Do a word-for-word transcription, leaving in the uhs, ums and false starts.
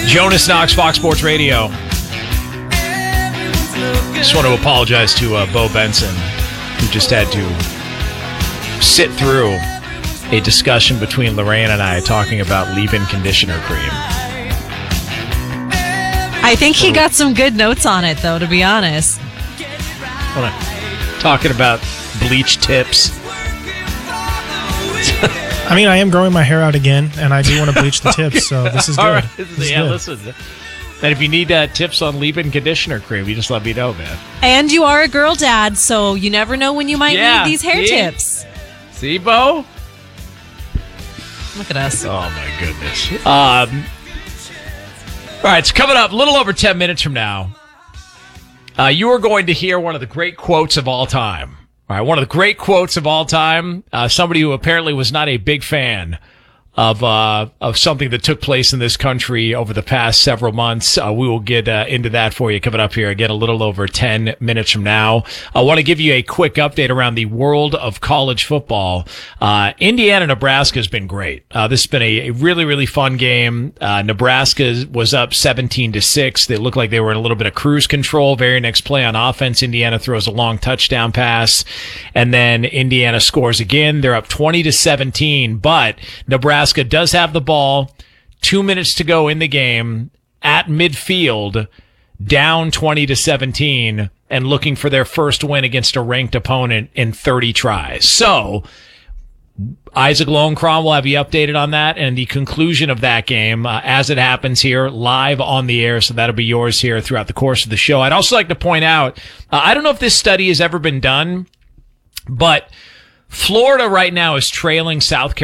Jonas Knox, Fox Sports Radio. Just want to apologize to uh, Bo Benson, who just had to sit through a discussion between Lorraine and I talking about leave-in conditioner cream. I think he got some good notes on it, though, to be honest. Talking about bleach tips. I mean, I am growing my hair out again, and I do want to bleach the tips, so this is good. Right. This is yeah, good. listen. And if you need uh, tips on leave-in conditioner cream, you just let me know, man. And you are a girl dad, so you never know when you might yeah, need these hair see? tips. See, Bo? Look at us. Oh, my goodness. Um, all right, so coming up a little over ten minutes from now, uh, you are going to hear one of the great quotes of all time. All right, one of the great quotes of all time, uh, somebody who apparently was not a big fan of uh, of something that took place in this country over the past several months. Uh, we will get uh, into that for you coming up here again a little over ten minutes from now. I want to give you a quick update around the world of college football. Uh, Indiana, Nebraska has been great. Uh, this has been a, a really, really fun game. Uh, Nebraska was up seventeen to six. They looked like they were in a little bit of cruise control. Very next play on offense, Indiana throws a long touchdown pass, and then Indiana scores again. They're up twenty to seventeen, but Nebraska does have the ball, two minutes to go in the game, at midfield, down twenty to seventeen, and looking for their first win against a ranked opponent in thirty tries. So, Isaac Lowenkron will have you updated on that and the conclusion of that game uh, as it happens here live on the air. So that'll be yours here throughout the course of the show. I'd also like to point out, uh, I don't know if this study has ever been done, but Florida right now is trailing South Carolina